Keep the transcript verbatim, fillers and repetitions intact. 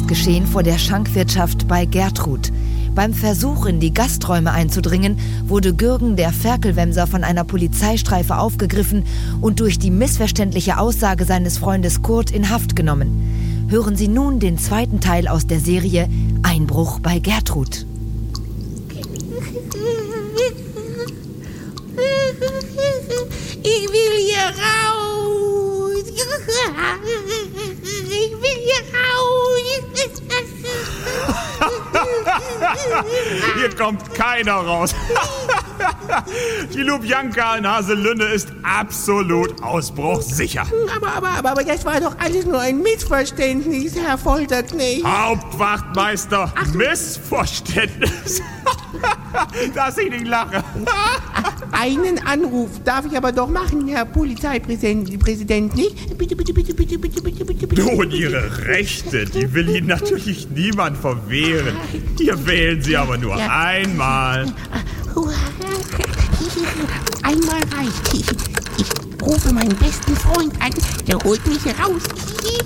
Geschehen vor der Schankwirtschaft bei Gertrud. Beim Versuch, in die Gasträume einzudringen, wurde Gürgen, der Ferkelwemser, von einer Polizeistreife aufgegriffen und durch die missverständliche Aussage seines Freundes Kurt in Haft genommen. Hören Sie nun den zweiten Teil aus der Serie Einbruch bei Gertrud. Ich will hier raus. Ich will hier raus. Hier kommt keiner raus. Die Lubjanka in Haselünne ist absolut ausbruchssicher. Aber, aber, aber, aber das war doch alles nur ein Missverständnis, Herr Folterknecht. Hauptwachtmeister, Missverständnis. Dass ich nicht lache. Einen Anruf darf ich aber doch machen, Herr Polizeipräsident, Präsident, nicht? Bitte, bitte, bitte, bitte, bitte, bitte, bitte, bitte. Du und Ihre Rechte, die will Ihnen natürlich niemand verwehren. Hier wählen Sie aber nur Ja. einmal. Einmal reicht. Ich, ich rufe meinen besten Freund an, der holt mich raus.